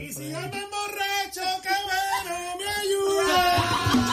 Y si llaman borracho, qué bueno, me ayuda.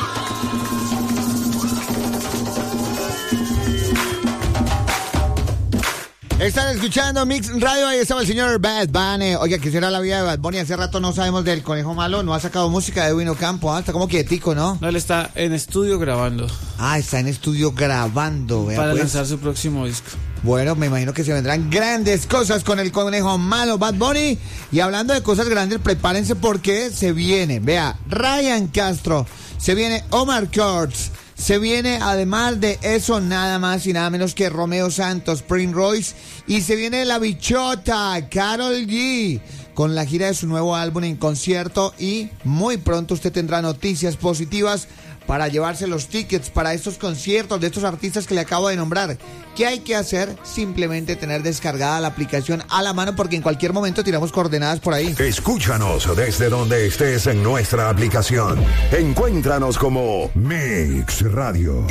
Están escuchando Mix Radio, ahí estaba el señor Bad Bunny. Oiga, ¿qué será la vida de Bad Bunny? Hace rato no sabemos del Conejo Malo, no ha sacado música de Edwin Ocampo, está como quietico, ¿no? No, él está en estudio grabando. Ah, está en estudio grabando, vea, para pues lanzar su próximo disco. Bueno, me imagino que se vendrán grandes cosas con el Conejo Malo, Bad Bunny. Y hablando de cosas grandes, prepárense porque se viene, vea, Ryan Castro, se viene Omar Kurtz, se viene además de eso nada más y nada menos que Romeo Santos, Prince Royce, y se viene la bichota Karol G con la gira de su nuevo álbum en concierto, y muy pronto usted tendrá noticias positivas para llevarse los tickets para estos conciertos de estos artistas que le acabo de nombrar. ¿Qué hay que hacer? Simplemente tener descargada la aplicación a la mano, porque en cualquier momento tiramos coordenadas por ahí. Escúchanos desde donde estés en nuestra aplicación. Encuéntranos como Mix Radio.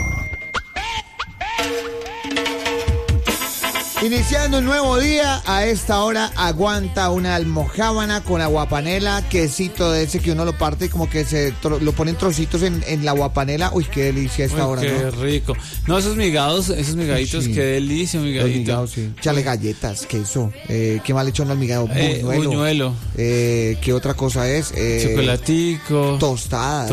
Iniciando un nuevo día, a esta hora aguanta una almojábana con aguapanela, quesito de ese que uno lo parte y como que lo ponen trocitos en la aguapanela. Uy, qué delicia a esta hora, qué ¿no? rico. No, esos migaditos, sí. Qué delicia, migadito. Migados, sí. Chale galletas, queso. ¿Qué mal hecho el migado? Buñuelo. ¿Qué otra cosa es? Chocolatico. Tostadas.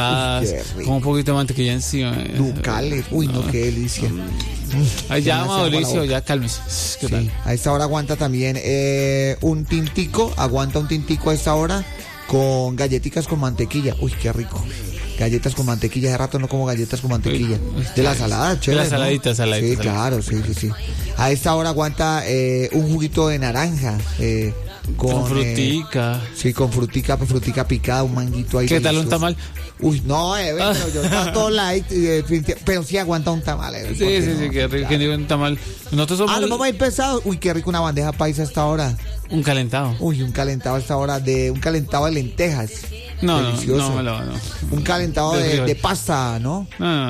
Uy, con un poquito de mantequilla encima. Ducales. Uy, no, qué delicia. Ay, ya, Mauricio, ya cálmese. ¿Qué tal? A esta hora aguanta también un tintico a esta hora con galletitas con mantequilla. Uy, qué rico. Galletas con mantequilla, de rato no como galletas con mantequilla. De la salada, chévere. De la saladita, ¿no? Sí, claro, sí. A esta hora aguanta un juguito de naranja. Con frutica. Con frutica picada, un manguito ahí. ¿Qué tal un tamal? Uy, no, pero yo está todo light, pero sí aguanta un tamal. Sí, qué rico, que digo un tamal. Nosotros somos... nos vamos a ir pesados. Uy, qué rico una bandeja paisa a esta hora. Un calentado. Uy, un calentado a esta hora, un calentado de lentejas. Delicioso. No. Un calentado de pasta, ¿no?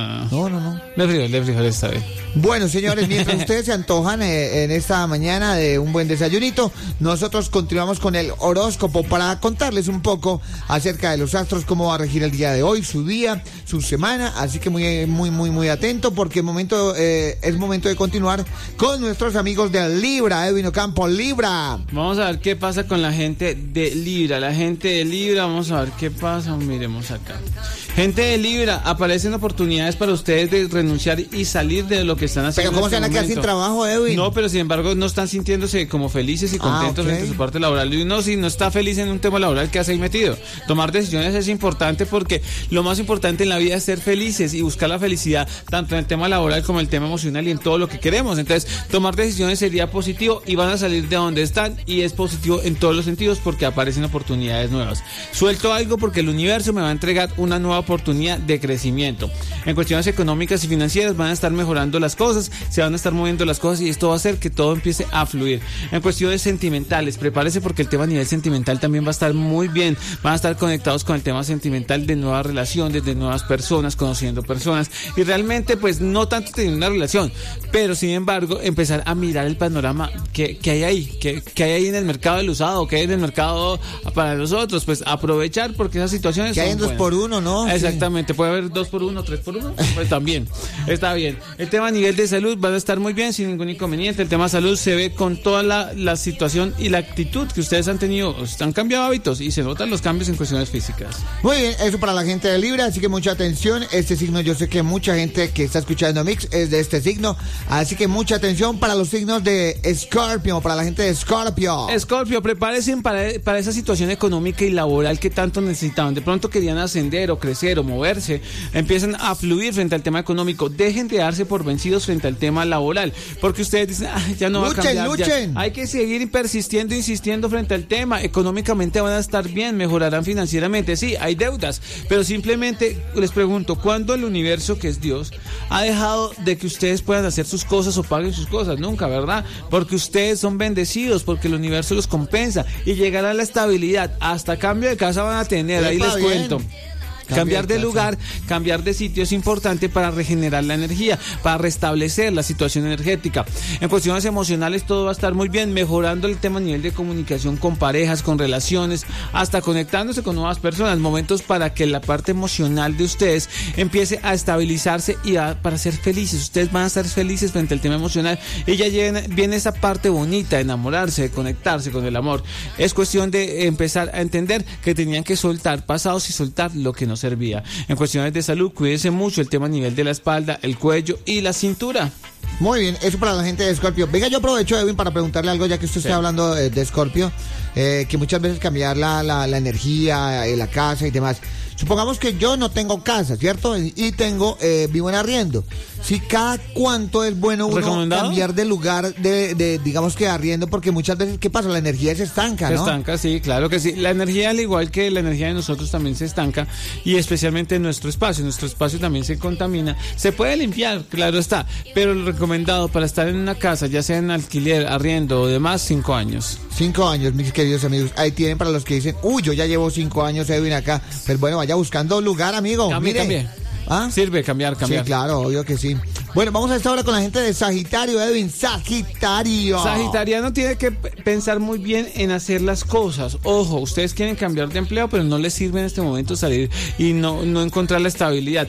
No. De frijol está bien. Bueno, señores, mientras ustedes se antojan en esta mañana de un buen desayunito, nosotros continuamos con el horóscopo para contarles un poco acerca de los astros, cómo va a regir el día de hoy, su día, su semana. Así que muy atento, porque es momento de continuar con nuestros amigos de Libra. Edwin Ocampo, Libra. Vamos a ver qué pasa con la gente de Libra. La gente de Libra, vamos a ver qué pasa. Miremos acá. Gente de Libra, aparecen oportunidades para ustedes de renunciar y salir de lo que están haciendo. Pero ¿cómo se van a quedar sin trabajo, Edwin? No, pero sin embargo no están sintiéndose como felices y contentos en su parte laboral. Y uno, si no está feliz en un tema laboral, ¿qué hace ahí metido? Tomar decisiones es importante, porque lo más importante en la vida es ser felices y buscar la felicidad tanto en el tema laboral como en el tema emocional y en todo lo que queremos. Entonces, tomar decisiones sería positivo y van a salir de donde están, y es positivo en todos los sentidos porque aparecen oportunidades nuevas. Suelto algo porque el universo me va a entregar una nueva oportunidad de crecimiento. En cuestiones económicas y financieras van a estar mejorando las cosas, se van a estar moviendo las cosas, y esto va a hacer que todo empiece a fluir. En cuestiones sentimentales, prepárese porque el tema a nivel sentimental también va a estar muy bien. Van a estar conectados con el tema sentimental de nuevas relaciones, de nuevas personas, conociendo personas, y realmente pues no tanto tener una relación, pero sin embargo empezar a mirar el panorama que hay ahí, que hay ahí en el mercado del usado, que hay en el mercado para nosotros, pues aprovechar, porque esas situaciones que hay en 2x1, ¿no? Exactamente, sí. Puede haber 2x1, 3x1, pues también, está bien. El tema a nivel de salud va a estar muy bien, sin ningún inconveniente. El tema salud se ve con toda la situación y la actitud que ustedes han tenido. Han cambiado hábitos y se notan los cambios en cuestiones físicas. Muy bien, eso para la gente de Libra, así que mucha atención. Este signo, yo sé que mucha gente que está escuchando Mix es de este signo, así que mucha atención para los signos de Escorpio, para la gente de Escorpio. Escorpio, prepárense para esa situación económica y laboral que tanto necesitaban. De pronto querían ascender o crecer o moverse, empiezan a fluir frente al tema económico. Dejen de darse por vencidos frente al tema laboral, porque ustedes dicen, ya no va a cambiar. Luchen. Hay que seguir persistiendo, insistiendo frente al tema. Económicamente van a estar bien, mejorarán financieramente. Sí, hay deudas, pero simplemente les pregunto, ¿cuándo el universo, que es Dios, ha dejado de que ustedes puedan hacer sus cosas o paguen sus cosas? Nunca, ¿verdad? Porque ustedes son bendecidos, porque el universo los compensa y llegará a la estabilidad. Hasta cambio de casa van a tener, ahí les cuento. Cambiar de lugar, cambiar de sitio es importante para regenerar la energía, para restablecer la situación energética. En cuestiones emocionales todo va a estar muy bien, mejorando el tema a nivel de comunicación con parejas, con relaciones, hasta conectándose con nuevas personas. Momentos para que la parte emocional de ustedes empiece a estabilizarse y para ser felices. Ustedes van a estar felices frente al tema emocional y ya viene esa parte bonita, de enamorarse, de conectarse con el amor. Es cuestión de empezar a entender que tenían que soltar pasados y soltar lo que no servía. En cuestiones de salud, cuídense mucho el tema a nivel de la espalda, el cuello y la cintura. Muy bien, eso para la gente de Scorpio. Venga, yo aprovecho, Edwin, para preguntarle algo, ya que usted está hablando de Scorpio, que muchas veces cambiar la energía, la casa y demás. Supongamos que yo no tengo casa, ¿cierto? Y tengo, vivo en arriendo. Si cada cuánto es bueno uno cambiar de lugar de digamos que arriendo, porque muchas veces, ¿qué pasa? La energía se estanca, ¿no? Se estanca, sí, claro que sí. La energía, al igual que la energía de nosotros, también se estanca, y especialmente en nuestro espacio. Nuestro espacio también se contamina. Se puede limpiar, claro está, pero lo recomendado para estar en una casa, ya sea en alquiler, arriendo o demás, 5 años. 5 años, mis queridos amigos. Ahí tienen para los que dicen, yo ya llevo 5 años, Edwin, acá. Pues bueno, vaya buscando lugar, amigo. Cambie. ¿Ah? Sirve cambiar. Sí, claro, obvio que sí. Bueno, vamos a esta hora con la gente de Sagitario, Edwin. Sagitariano tiene que pensar muy bien en hacer las cosas. Ojo, ustedes quieren cambiar de empleo, pero no les sirve en este momento salir y no encontrar la estabilidad.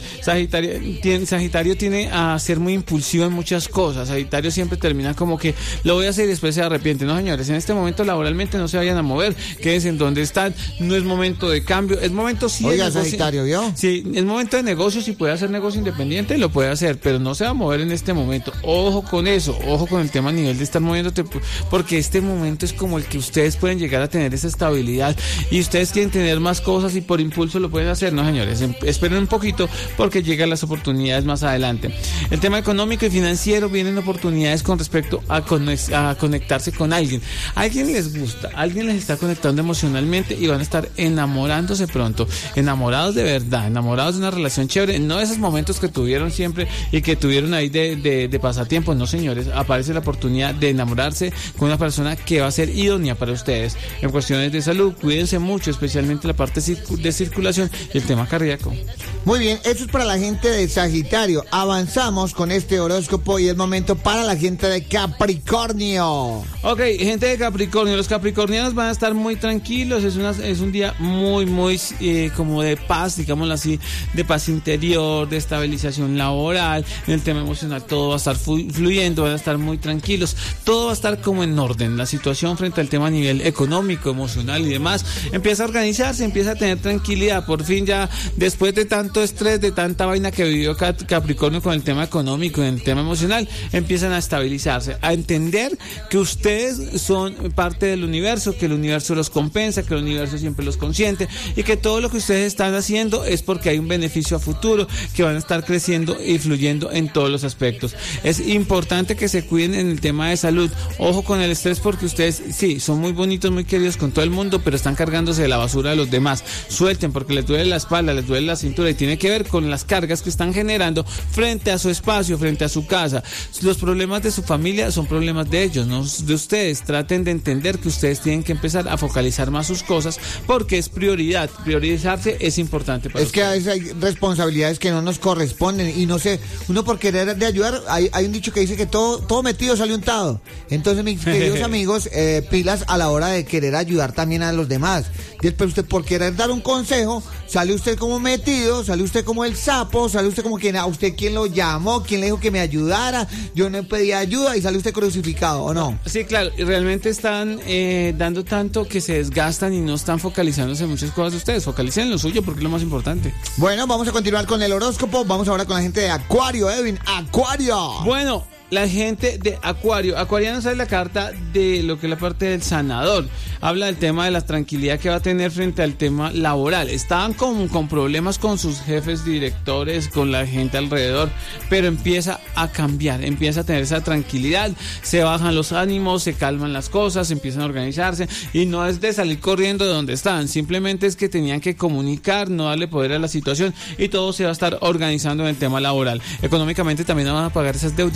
Sagitario tiene a ser muy impulsivo en muchas cosas. Sagitario siempre termina como que lo voy a hacer y después se arrepiente. No, señores, en este momento laboralmente no se vayan a mover, quédense en donde están. No es momento de cambio, es momento sí. Oiga, Sagitario, ¿vio? Sí, es momento de negocio. Si puede hacer negocio independiente, lo puede hacer, pero no se va a mover en este momento. Ojo con eso, ojo con el tema a nivel de estar moviéndote, porque este momento es como el que ustedes pueden llegar a tener esa estabilidad y ustedes quieren tener más cosas y por impulso lo pueden hacer. No, señores, esperen un poquito porque llegan las oportunidades más adelante. El tema económico y financiero, vienen oportunidades con respecto a conectarse con alguien. Alguien les gusta, alguien les está conectando emocionalmente y van a estar enamorándose pronto, enamorados de verdad, enamorados de una relación chévere, no esos momentos que tuvieron siempre y que tuvieron ahí de pasatiempo. No, señores, aparece la oportunidad de enamorarse con una persona que va a ser idónea para ustedes. En cuestiones de salud, cuídense mucho, especialmente la parte de circulación y el tema cardíaco. Muy bien, eso es para la gente de Sagitario. Avanzamos con este horóscopo y es momento para la gente de Capricornio. Ok, gente de Capricornio, los capricornianos van a estar muy tranquilos. Es un día muy como de paz, digámoslo así, de paz interior, de estabilización laboral. En el tema emocional todo va a estar fluyendo, van a estar muy tranquilos, todo va a estar como en orden. La situación frente al tema a nivel económico, emocional y demás empieza a organizarse, empieza a tener tranquilidad. Por fin, ya después de tanto estrés, de tanta vaina que vivió Capricornio con el tema económico y el tema emocional, empiezan a estabilizarse, a entender que ustedes son parte del universo, que el universo los compensa, que el universo siempre los consiente y que todo lo que ustedes están haciendo es porque hay un beneficio a futuro, que van a estar creciendo y fluyendo en todos los aspectos. Es importante que se cuiden en el tema de salud. Ojo con el estrés, porque ustedes sí, son muy bonitos, muy queridos con todo el mundo, pero están cargándose de la basura de los demás. Suelten, porque les duele la espalda, les duele la cintura y tiene que ver con las cargas que están generando frente a su espacio, frente a su casa. Los problemas de su familia son problemas de ellos, no de ustedes. Traten de entender que ustedes tienen que empezar a focalizar más sus cosas, porque es prioridad. Priorizarse es importante para ustedes. Que a veces hay responsabilidades que no nos corresponden y no sé, uno por querer de ayudar, hay un dicho que dice que todo metido sale untado. Entonces, mis queridos amigos, pilas a la hora de querer ayudar también a los demás. Después usted por querer dar un consejo, sale usted como metido, sale usted como el sapo, sale usted como quien, a usted quién lo llamó, quién le dijo que me ayudara, yo no pedí ayuda y sale usted crucificado, ¿o no? Sí, claro, y realmente están dando tanto que se desgastan y no están focalizándose en muchas cosas de ustedes. Focalicen en lo suyo porque es lo más importante. Bueno, vamos a continuar con el horóscopo. Vamos ahora con la gente de Acuario, Edwin. Acuario. Bueno, la gente de Acuario. Acuariano sale la carta de lo que es la parte del sanador. Habla del tema de la tranquilidad que va a tener frente al tema laboral. Estaban con problemas con sus jefes, directores, con la gente alrededor, pero empieza a cambiar, empieza a tener esa tranquilidad, se bajan los ánimos, se calman las cosas, empiezan a organizarse y no es de salir corriendo de donde están, simplemente es que tenían que comunicar, no darle poder a la situación y todo se va a estar organizando en el tema laboral. Económicamente también van a pagar esas deudas, eso es lo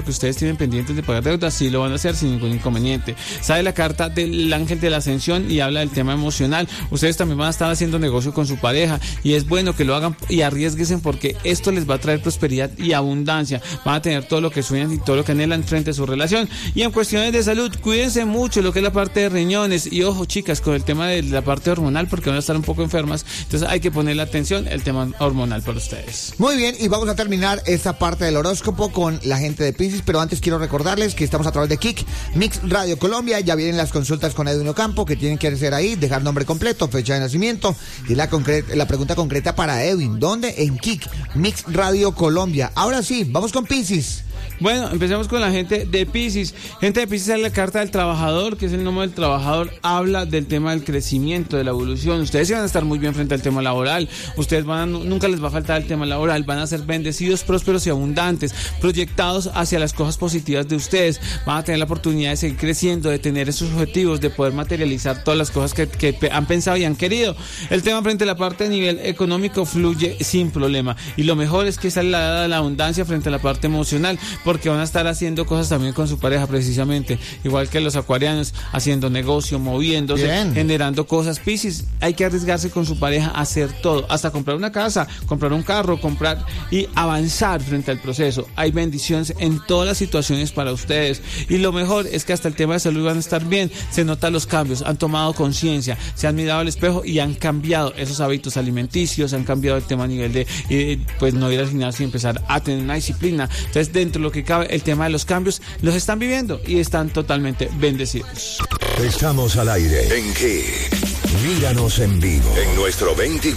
lo que ustedes tienen pendientes de pagar deudas, sí lo van a hacer sin ningún inconveniente. Sale la carta del ángel de la ascensión y habla del tema emocional. Ustedes también van a estar haciendo negocio con su pareja y es bueno que lo hagan y arriesguesen porque esto les va a traer prosperidad y abundancia. Van a tener todo lo que sueñan y todo lo que anhelan frente a su relación. Y en cuestiones de salud, cuídense mucho lo que es la parte de riñones y ojo, chicas, con el tema de la parte hormonal porque van a estar un poco enfermas. Entonces hay que ponerle atención el tema hormonal para ustedes. Muy bien, y vamos a terminar esta parte del horóscopo con la gente de Piscis, pero antes quiero recordarles que estamos a través de Kik, Mix Radio Colombia. Ya vienen las consultas con Edwin Ocampo, que tienen que hacer ahí, dejar nombre completo, fecha de nacimiento y la pregunta concreta para Edwin. ¿Dónde? En Kik, Mix Radio Colombia. Ahora sí, vamos con Piscis. Bueno, empecemos con la gente de Piscis. Gente de Piscis, es la carta del trabajador, que es el nombre del trabajador, habla del tema del crecimiento, de la evolución. Ustedes van a estar muy bien frente al tema laboral. Ustedes nunca les va a faltar el tema laboral. Van a ser bendecidos, prósperos y abundantes, proyectados hacia las cosas positivas de ustedes. Van a tener la oportunidad de seguir creciendo, de tener esos objetivos, de poder materializar todas las cosas que han pensado y han querido. El tema frente a la parte de nivel económico fluye sin problema. Y lo mejor es que sale la dada de la abundancia frente a la parte emocional, porque van a estar haciendo cosas también con su pareja precisamente, igual que los acuarianos, haciendo negocio, moviéndose, bien, generando cosas. Piscis, hay que arriesgarse con su pareja a hacer todo, hasta comprar una casa, comprar un carro, comprar y avanzar frente al proceso. Hay bendiciones en todas las situaciones para ustedes y lo mejor es que hasta el tema de salud van a estar bien. Se notan los cambios, han tomado conciencia, se han mirado al espejo y han cambiado esos hábitos alimenticios, han cambiado el tema a nivel de pues no ir al gimnasio y empezar a tener una disciplina. Entonces, dentro de lo que cabe, el tema de los cambios los están viviendo y están totalmente bendecidos. Estamos al aire en Kik. Míranos en vivo en nuestro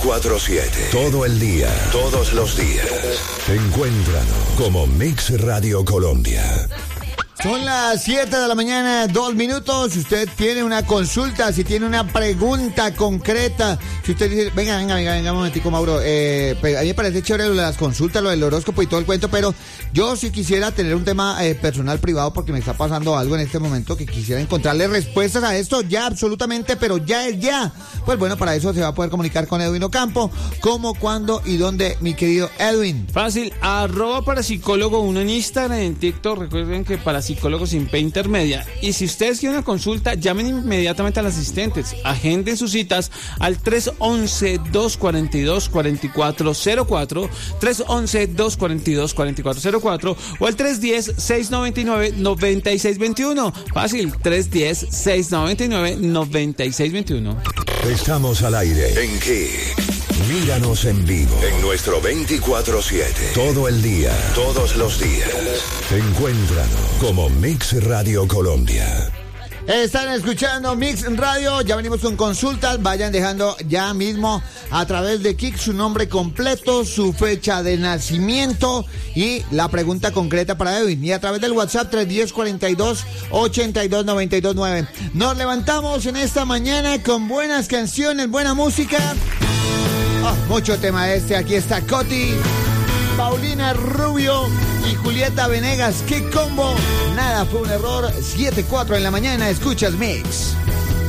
24/7. Todo el día, todos los días. Encuéntranos como Mix Radio Colombia. Son las 7 de la mañana, 2 minutos. Si usted tiene una consulta, si tiene una pregunta concreta, si usted dice, venga, un momentico, Mauro. A mí me parece chévere lo de las consultas, lo del horóscopo y todo el cuento, pero yo sí quisiera tener un tema personal privado porque me está pasando algo en este momento que quisiera encontrarle respuestas a esto ya absolutamente, pero ya es ya. Pues bueno, para eso se va a poder comunicar con Edwin Ocampo. ¿Cómo, cuándo y dónde, mi querido Edwin? Fácil, @parapsicólogo1 en Instagram, en TikTok. Recuerden que Parapsicólogo sin P intermedia. Y si ustedes quieren una consulta, llamen inmediatamente a los asistentes. Agenden sus citas al 311-242-4404, 311-242-4404 o al 310-699-9621. Fácil, 310-699-9621. Estamos al aire en Kik. Míranos en vivo en nuestro 24/7. Todo el día, todos los días. Encuéntranos como Mix Radio Colombia. Están escuchando Mix Radio, ya venimos con consultas, vayan dejando ya mismo a través de Kik su nombre completo, su fecha de nacimiento y la pregunta concreta para Edwin. Y a través del WhatsApp 310-42-82-929. Nos levantamos en esta mañana con buenas canciones, buena música. Mucho tema aquí está Coti, Paulina Rubio y Julieta Venegas. ¡Qué combo! Nada fue un error. 7:04 en la mañana, escuchas Mix.